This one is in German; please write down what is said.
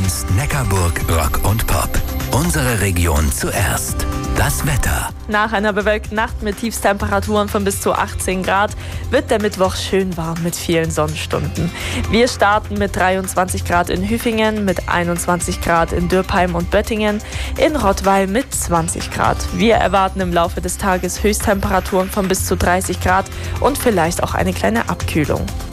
1 Neckarburg Rock und Pop. Unsere Region zuerst. Das Wetter. Nach einer bewölkten Nacht mit Tiefstemperaturen von bis zu 18 Grad wird der Mittwoch schön warm mit vielen Sonnenstunden. Wir starten mit 23 Grad in Hüfingen, mit 21 Grad in Dürpheim und Böttingen, in Rottweil mit 20 Grad. Wir erwarten im Laufe des Tages Höchsttemperaturen von bis zu 30 Grad und vielleicht auch eine kleine Abkühlung.